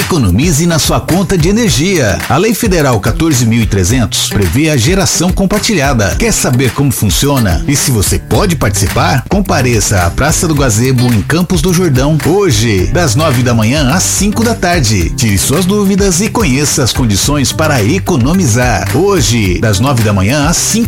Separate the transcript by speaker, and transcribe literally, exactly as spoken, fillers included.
Speaker 1: Economize na sua conta de energia. A Lei Federal quatorze mil e trezentos prevê a geração compartilhada. Quer saber como funciona? E se você pode participar? Compareça à Praça do Gazebo em Campos do Jordão hoje, das nove da manhã às cinco da tarde. Tire suas dúvidas e conheça as condições para economizar. Hoje, das nove da manhã às cinco